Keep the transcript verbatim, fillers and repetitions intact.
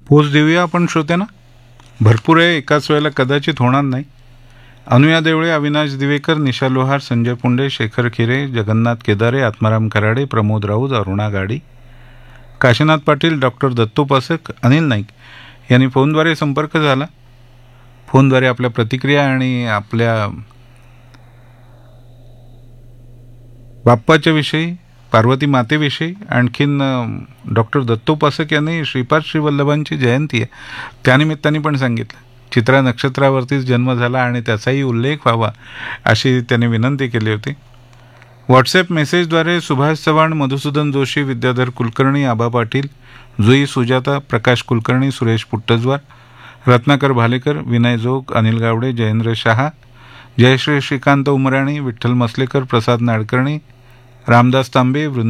पोच देऊया आपण श्रोत्यांना. भरपूर आहे, एकाच वेळेला कदाचित होणार नाही. अनुया देवळे, अविनाश दिवेकर, निशा लोहार, संजय पुंडे, शेखर खिरे, जगन्नाथ केदारे, आत्माराम कराडे, प्रमोद राऊत, अरुणा गाडी, काशीनाथ पाटील, डॉक्टर दत्तू पासक, अनिल नाईक यांनी फोनद्वारे संपर्क झाला. फोनद्वारे आपल्या प्रतिक्रिया आणि आपल्या बाप्पाच्या विषयी, पार्वती मातेविषयी, आणखीन डॉक्टर दत्तू पासक यांनी श्रीपाद श्रीवल्लभांची जयंती आहे त्यानिमित्ताने पण सांगितलं. चित्रा नक्षत्रावरतीच जन्म झाला आणि त्याचाही उल्लेख व्हावा अशी त्यांनी विनंती केली होती. व्हॉट्सॲप मेसेजद्वारे सुभाष चव्हाण, मधुसूदन जोशी, विद्याधर कुलकर्णी, आबा पाटील, जुई सुजाता, प्रकाश कुलकर्णी, सुरेश पुट्टजवार, रत्नाकर भालेकर, विनय जोग, अनिल गावडे, जयेंद्र शहा, जयश्री श्रीकांत उमराणी, विठ्ठल मसलेकर, प्रसाद नाडकर्णी, रामदास तांबे, वृंद